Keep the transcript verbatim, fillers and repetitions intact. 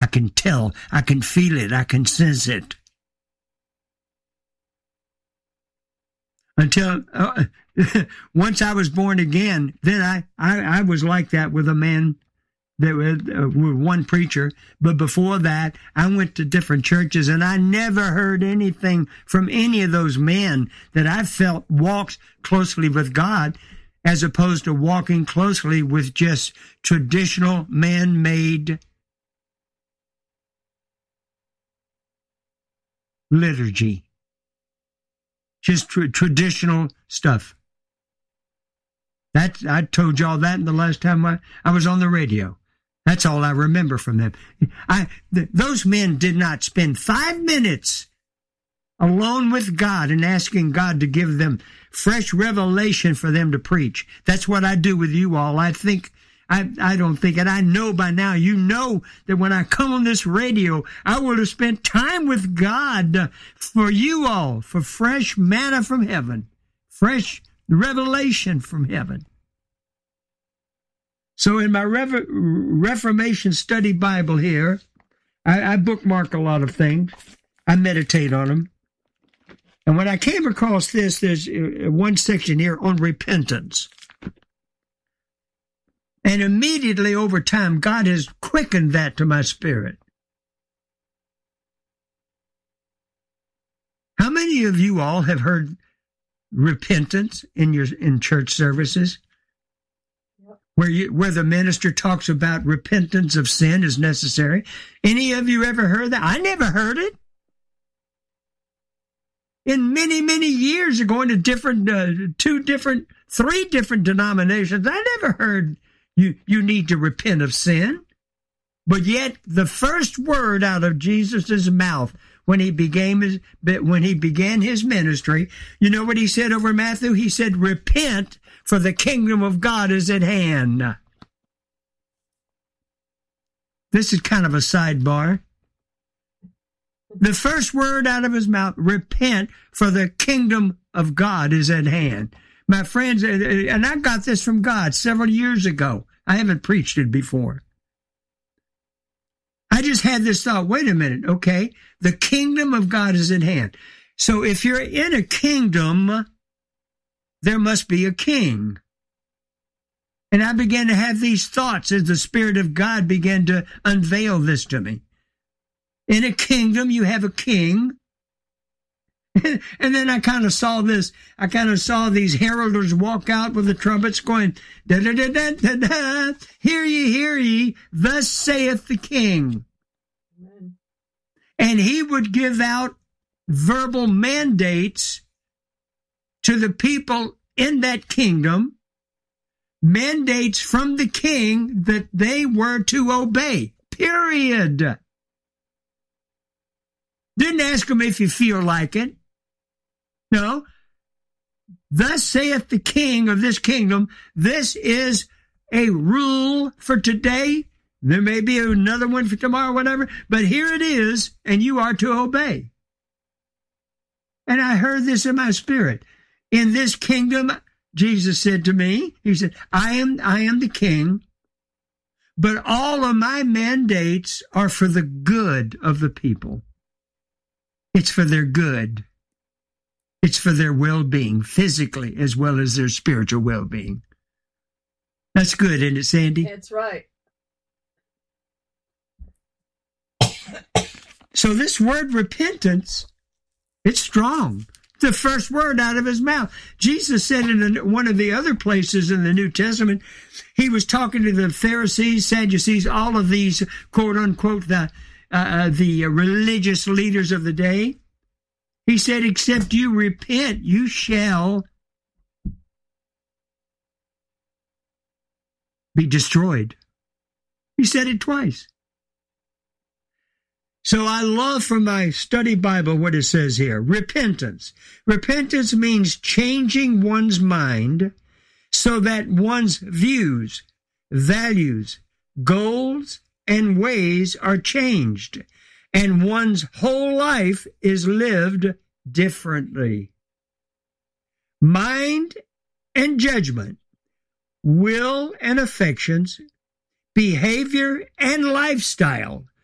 can tell, I can feel it, I can sense it. Until uh, once I was born again, then I, I, I was like that with a man, that was, uh, with one preacher. But before that, I went to different churches, and I never heard anything from any of those men that I felt walked closely with God, as opposed to walking closely with just traditional man-made liturgy. Just tra- traditional stuff. That I told y'all that in the last time I, I was on the radio. That's all I remember from them. I th- those men did not spend five minutes alone with God and asking God to give them fresh revelation for them to preach. That's what I do with you all. I think, I, I don't think, and I know by now, you know that when I come on this radio, I will have spent time with God for you all, for fresh manna from heaven, fresh revelation from heaven. So in my Re- Reformation Study Bible here, I, I bookmark a lot of things. I meditate on them. And when I came across this, there's one section here on repentance. And immediately over time, God has quickened that to my spirit. How many of you all have heard repentance in your in church services? Yep. Where you where the minister talks about repentance of sin is necessary? Any of you ever heard that? I never heard it. In many, many years of going to different, uh, two different, three different denominations, I never heard you, you need to repent of sin. But yet, the first word out of Jesus' mouth when he began his, when he began his ministry, you know what he said over Matthew? He said, repent, for the kingdom of God is at hand. This is kind of a sidebar. The first word out of his mouth, repent, for the kingdom of God is at hand. My friends, and I got this from God several years ago. I haven't preached it before. I just had this thought, wait a minute, okay, the kingdom of God is at hand. So if you're in a kingdom, there must be a king. And I began to have these thoughts as the Spirit of God began to unveil this to me. In a kingdom, you have a king. And then I kind of saw this, I kind of saw these heralders walk out with the trumpets going, da da da da da da, hear ye, hear ye, thus saith the king. Amen. And he would give out verbal mandates to the people in that kingdom, mandates from the king that they were to obey, period. Didn't ask them if you feel like it. No. Thus saith the king of this kingdom, this is a rule for today. There may be another one for tomorrow, whatever, but here it is, and you are to obey. And I heard this in my spirit. In this kingdom, Jesus said to me, he said, I am, I am the king, but all of my mandates are for the good of the people. It's for their good. It's for their well-being, physically as well as their spiritual well-being. That's good, isn't it, Sandy? That's right. So this word repentance, it's strong. The first word out of his mouth. Jesus said in one of the other places in the New Testament, he was talking to the Pharisees, Sadducees, all of these, quote-unquote, the Uh, the religious leaders of the day. He said, except you repent, you shall be destroyed. He said it twice. So I love from my study Bible what it says here. Repentance. Repentance means changing one's mind so that one's views, values, goals, and ways are changed, and one's whole life is lived differently. Mind and judgment, will and affections, behavior and lifestyle